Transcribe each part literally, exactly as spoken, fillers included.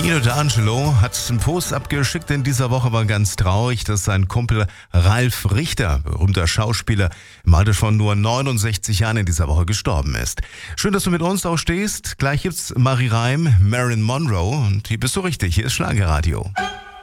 Nino D'Angelo hat einen Post abgeschickt. In dieser Woche war ganz traurig, dass sein Kumpel Ralf Richter, berühmter Schauspieler, im Alter von nur neunundsechzig Jahren in dieser Woche gestorben ist. Schön, dass du mit uns auch stehst. Gleich gibt's Marie Reim, Marilyn Monroe und hier bist du richtig. Hier ist Schlagerradio.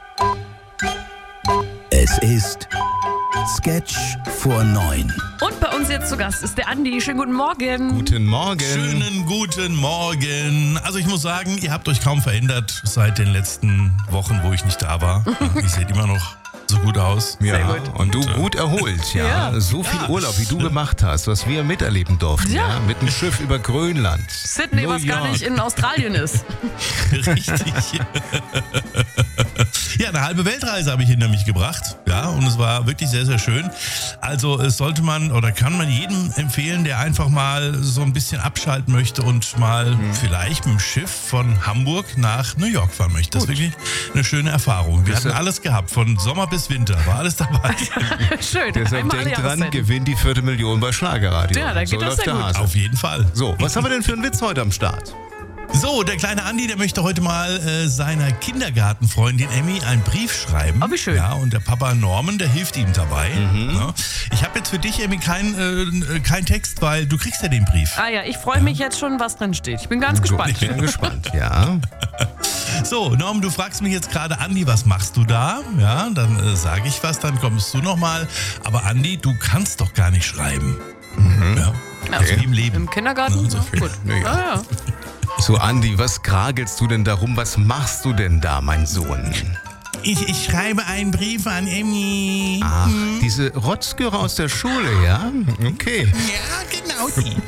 Es ist Sketch vor neun. Und bei uns jetzt zu Gast ist der Andi. Schönen guten Morgen. Guten Morgen. Schönen guten Morgen. Also ich muss sagen, ihr habt euch kaum verändert seit den letzten Wochen, wo ich nicht da war. Ihr seht immer noch so gut aus. Ja, gut. und du gut erholt, ja. Ja. So viel Ja. Urlaub, wie du gemacht hast, was wir miterleben durften, ja. Ja. Mit dem Schiff über Grönland. Sydney, New was gar York. nicht in Australien ist. Richtig. Ja, eine halbe Weltreise habe ich hinter mich gebracht. Ja, und es war wirklich sehr, sehr schön. Also es sollte man oder kann man jedem empfehlen, der einfach mal so ein bisschen abschalten möchte und mal Mhm. vielleicht mit dem Schiff von Hamburg nach New York fahren möchte. Das ist wirklich eine schöne Erfahrung. Wir Das hatten ist- alles gehabt, von Sommer bis Winter, war alles dabei. Schön. Deshalb Einmal alle denk dran, Jahreszeiten. gewinn die vierte Million bei Schlagerradio. Ja, da geht so das läuft sehr der gut. Hase. Auf jeden Fall. So, was haben wir denn für einen Witz heute am Start? So, der kleine Andi, der möchte heute mal äh, seiner Kindergartenfreundin Emmy einen Brief schreiben. Oh, wie schön. Ja, und der Papa Norman, der hilft ihm dabei. Mhm. Ja. Ich habe jetzt für dich, Emmy, keinen äh, kein Text, weil du kriegst ja den Brief. Ah ja, ich freue mich jetzt schon, was drin steht. Ich bin ganz gespannt. Ich bin gespannt, ja. So, Norman, du fragst mich jetzt gerade, Andi, was machst du da? Ja, dann äh, sage ich was, dann kommst du nochmal. Aber Andi, du kannst doch gar nicht schreiben. Ja. Also wie im Leben. Im Kindergarten? Ja, so viel. Gut. Ja, ja. Ah, ja. So, Andi, was kragelst du denn darum? Was machst du denn da, mein Sohn? Ich, ich schreibe einen Brief an Emmy. Ach, diese Rotzgöre aus der Schule, ja? Okay. Ja, genau die.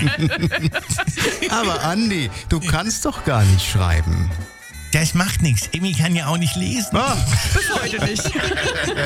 Aber Andi, du kannst doch gar nicht schreiben. Das macht nichts. Emmy kann ja auch nicht lesen. Ah. Bis heute nicht.